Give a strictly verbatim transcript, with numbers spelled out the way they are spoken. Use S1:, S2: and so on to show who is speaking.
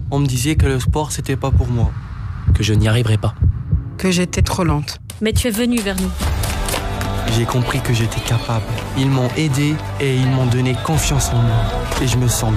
S1: On me disait que le sport, c'était pas pour moi.
S2: Que je n'y arriverais pas.
S3: Que j'étais trop lente.
S4: Mais tu es venu vers nous.
S1: J'ai compris que j'étais capable. Ils m'ont aidé et ils m'ont donné confiance en moi. Et je me sens